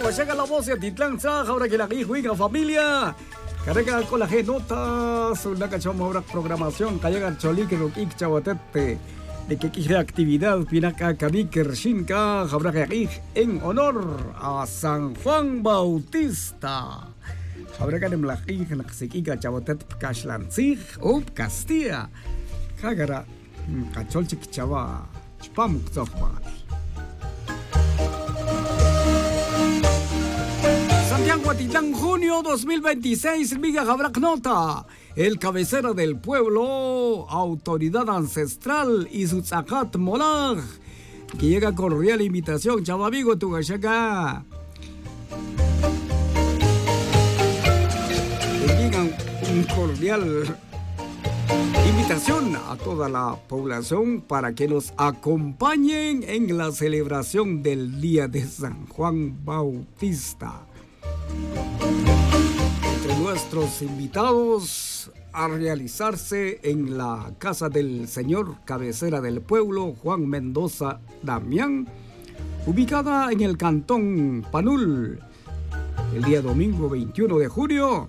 llega la voz de Atitlán, ahora que la juega familia. Carga con la genota, una cachoma ahora programación, calla cholique, roquik, chavotete. De que quije actividad, pinaca, cabiker, shinka, habrá que en honor a San Juan Bautista. Habrá que en la quija, la sequica, chavotete, cashlancig, o Castilla. Cagara, cacholchik, chava, spamuk, zofba. Santiago Atitlán, junio 2026, Miga Jabrak Nota. El cabecera del pueblo, autoridad ancestral y su zacat molag, que llega con cordial invitación, chavabigo tu gachaca. Que llegan un cordial invitación a toda la población para que nos acompañen en la celebración del Día de San Juan Bautista. Entre nuestros invitados a realizarse en la casa del señor cabecera del pueblo, Juan Mendoza Damián, ubicada en el cantón Panul. El día domingo 21 de junio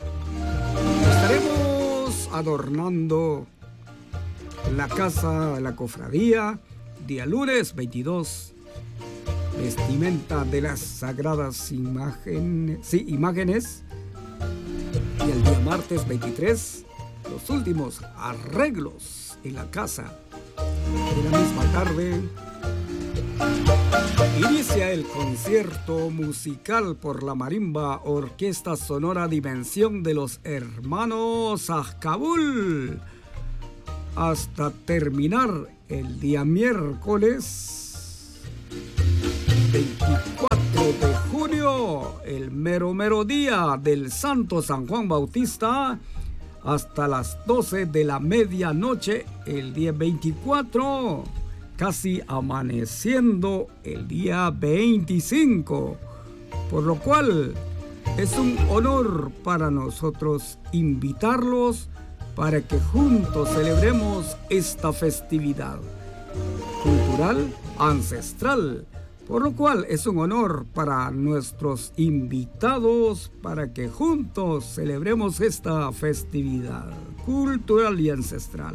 estaremos adornando la casa de la cofradía. Día lunes 22, vestimenta de las sagradas imágenes. Y el día martes 23, los últimos arreglos en la casa. En la misma tarde inicia el concierto musical por la marimba Orquesta Sonora Dimensión de los Hermanos Azcabul, hasta terminar el día miércoles 24 de junio, el mero día del Santo San Juan Bautista, hasta las 12 de la medianoche, el día 24, casi amaneciendo el día 25, por lo cual es un honor para nosotros invitarlos para que juntos celebremos esta festividad cultural ancestral. Por lo cual es un honor para nuestros invitados para que juntos celebremos esta festividad cultural y ancestral.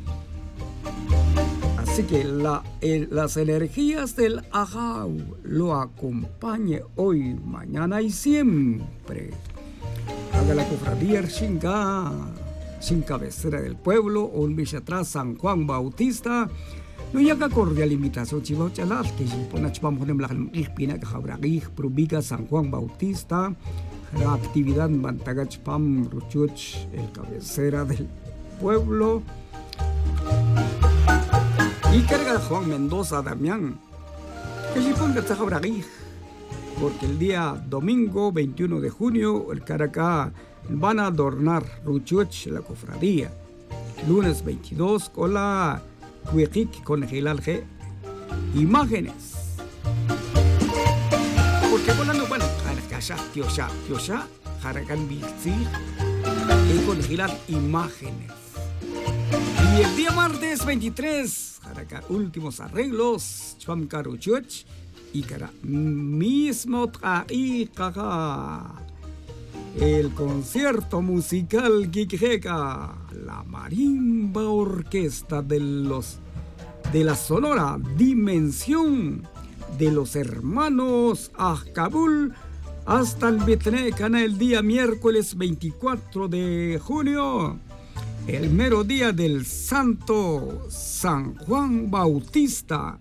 Así que las energías del Ajau lo acompañe hoy, mañana y siempre. Haga la cofradía Shinka, sin cabecera del pueblo, un atrás San Juan Bautista. No llega cordial invitación, chivos chalas, que si pone chupamos en la pina que habragig, probiga San Juan Bautista, la actividad mantagachpam ruchuch, el cabecera del pueblo, y carga Juan Mendoza Damián, que si ponga habragig, porque el día domingo 21 de junio, el Caracá van a adornar ruchuch, la cofradía, lunes 22 con la Cuiquic con Gilalge imágenes. Porque bueno, Jarakasha, Tiosha, Jarakan Bixi, y con Gilal imágenes. Y el día martes 23, Jarakan últimos arreglos, Chwam Karuchuch, y Kara mismo Traikaga. El concierto musical Kikjeka, la marimba orquesta de la Sonora Dimensión de los Hermanos Azcabul, hasta el Betnecana el día miércoles 24 de junio, el mero día del Santo San Juan Bautista.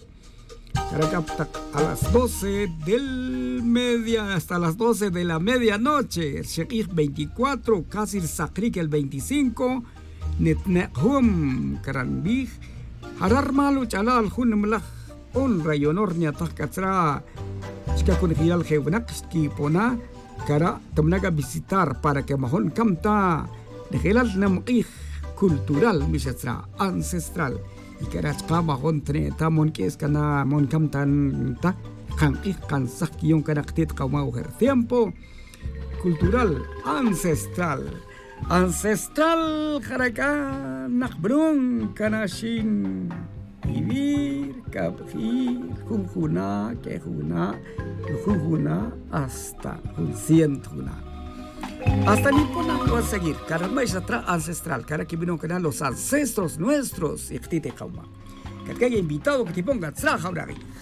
A las 12 hasta las 12 de la medianoche, el Shekik 24, casi el Sakrik el 25, Netnehum Karanbig, Harar Malu Chalal Hunmlah, honra y honor Niatakatra, Chica con Giral Jebnakski Pona, Kara, Tamnaga visitar para que Mahon Kamta, de Gelal Namij, cultural, Mishatra, ancestral. Y que era mahon tre tamon que es cana mon camtan ta cansak yung canactit kamau tiempo cultural ancestral jaraka nakbrun kanashin vivir, capjir, junjuna, junjuna, hasta juncientuna. Hasta nipona va a seguir, cara maestra ancestral, cara que vino con los ancestros nuestros, y que te cauma. Que haya invitado que te ponga traja ahora.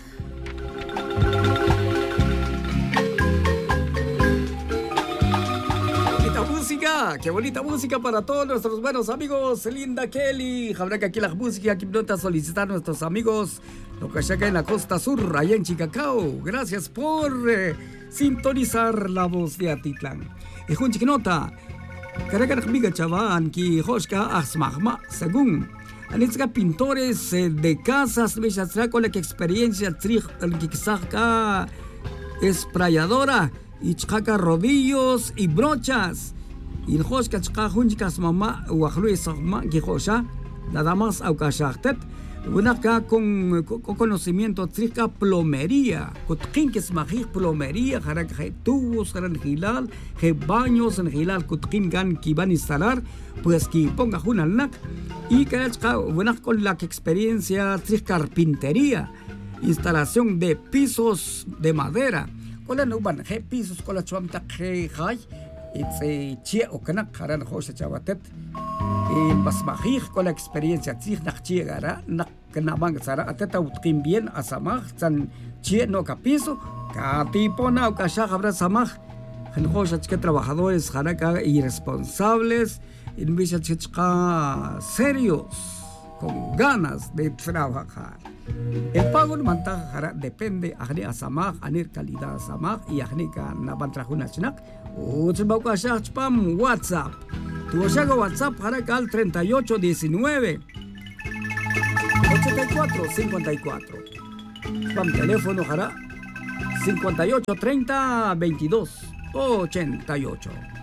Qué bonita música para todos nuestros buenos amigos. Linda Kelly, habrá que aquí la música que nota solicitar nuestros amigos lo que acá en la costa sur, allá en Chicacao. Gracias por sintonizar la voz de Atitlán. Y junto chiquinota, caraca miga chavan que hoshka asmahma según anitzka pintores de casas me con la experiencia trij el que saca esprayadora y chaca rodillos y brochas. Y el hoshka chka junchkas mamá wahlu isma que hosha nada más au kashachtet una con conocimiento trica plomería kutkin que smajih plomería harak tubos haran hilal baños en hilal kutkin gan que van a instalar pues que ponga junal nak y que una con la experiencia tric carpintería instalación de pisos de madera con la no van pisos con la chuamta hay it's chia o kana karan hosha chawatet en basmajih con la experiencia tzih nak chia gara nak kenabang sara ateta utqim bien asamaj san chia no capiso ka tipo na ka habrá samaj en hosha que trabajadores jaraka irresponsables en visa chichka serios con ganas de trabajar. El pago de mantajara depende de asamaj, anir calidad asamaj y agnika nabantrajuna chinak. Utsbauka shachpam WhatsApp. Tu oshaga WhatsApp haraka al 3819 8454. Spam teléfono jara 5830 22 88.